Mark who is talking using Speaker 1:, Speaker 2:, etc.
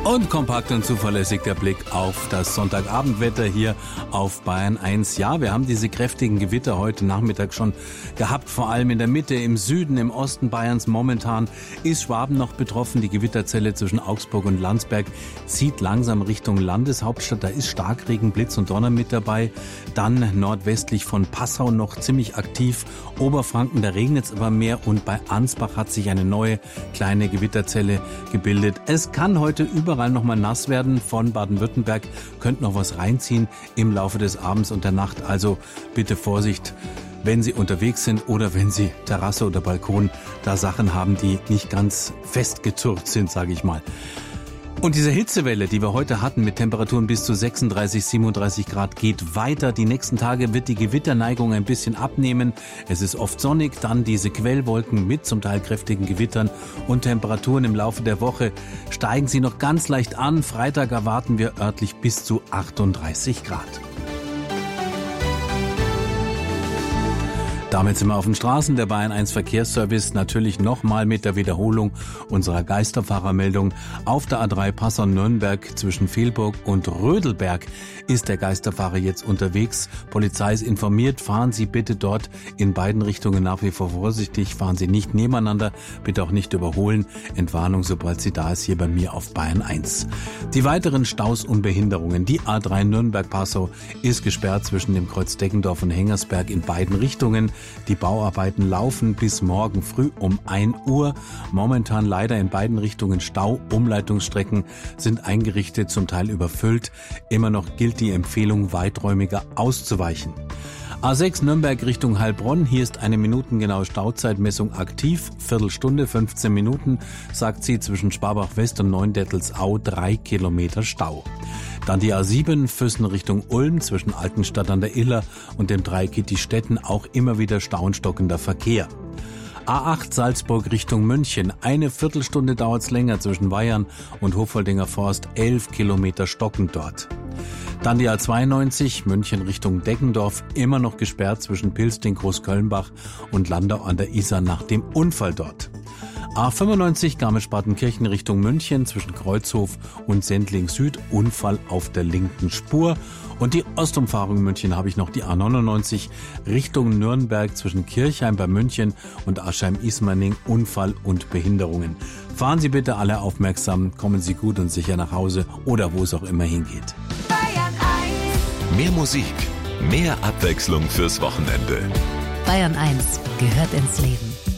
Speaker 1: Und kompakt und zuverlässig der Blick auf das Sonntagabendwetter hier auf Bayern 1. Ja, wir haben diese kräftigen Gewitter heute Nachmittag schon gehabt, vor allem in der Mitte, im Süden, im Osten Bayerns. Momentan ist Schwaben noch betroffen. Die Gewitterzelle zwischen Augsburg und Landsberg zieht langsam Richtung Landeshauptstadt. Da ist Starkregen, Blitz und Donner mit dabei. Dann nordwestlich von Passau noch ziemlich aktiv. Oberfranken, da regnet es aber mehr. Und bei Ansbach hat sich eine neue kleine Gewitterzelle gebildet. Es kann heute überall nochmal nass werden. Von Baden-Württemberg könnte noch was reinziehen im Laufe des Abends und der Nacht. Also bitte Vorsicht, wenn Sie unterwegs sind oder wenn Sie Terrasse oder Balkon da Sachen haben, die nicht ganz festgezurrt sind, sage ich mal. Und diese Hitzewelle, die wir heute hatten mit Temperaturen bis zu 36, 37 Grad, geht weiter. Die nächsten Tage wird die Gewitterneigung ein bisschen abnehmen. Es ist oft sonnig, dann diese Quellwolken mit zum Teil kräftigen Gewittern und Temperaturen im Laufe der Woche steigen sie noch ganz leicht an. Freitag erwarten wir örtlich bis zu 38 Grad. Damit sind wir auf den Straßen. Der Bayern 1 Verkehrsservice natürlich nochmal mit der Wiederholung unserer Geisterfahrermeldung. Auf der A3 Passau-Nürnberg zwischen Velburg und Rödelberg ist der Geisterfahrer jetzt unterwegs. Polizei ist informiert. Fahren Sie bitte dort in beiden Richtungen nach wie vor vorsichtig. Fahren Sie nicht nebeneinander. Bitte auch nicht überholen. Entwarnung, sobald sie da ist, hier bei mir auf Bayern 1. Die weiteren Staus und Behinderungen. Die A3 Nürnberg-Passau ist gesperrt zwischen dem Kreuz Deggendorf und Hengersberg in beiden Richtungen. Die Bauarbeiten laufen bis morgen früh um 1 Uhr. Momentan leider in beiden Richtungen Stau. Umleitungsstrecken sind eingerichtet, zum Teil überfüllt. Immer noch gilt die Empfehlung, weiträumiger auszuweichen. A6 Nürnberg Richtung Heilbronn. Hier ist eine minutengenaue Stauzeitmessung aktiv. Viertelstunde, 15 Minuten, sagt sie, zwischen Sparbach West und Neundettelsau 3 Kilometer Stau. Dann die A7 Füssen Richtung Ulm zwischen Altenstadt an der Iller und dem Dreieck Stetten, auch immer wieder stauenstockender Verkehr. A8 Salzburg Richtung München. Eine Viertelstunde dauert's länger zwischen Weyern und Hofholdinger Forst, 11 Kilometer stockend dort. Dann die A92 München Richtung Deggendorf, immer noch gesperrt zwischen Pilsting, Großkölnbach und Landau an der Isar nach dem Unfall dort. A95 Garmisch-Partenkirchen Richtung München zwischen Kreuzhof und Sendling Süd, Unfall auf der linken Spur. Und die Ostumfahrung München habe ich noch, die A99 Richtung Nürnberg zwischen Kirchheim bei München und Aschheim-Ismaning, Unfall und Behinderungen. Fahren Sie bitte alle aufmerksam, kommen Sie gut und sicher nach Hause oder wo es auch immer hingeht.
Speaker 2: Bayern 1.
Speaker 3: Mehr Musik, mehr Abwechslung fürs Wochenende.
Speaker 4: Bayern 1 gehört ins Leben.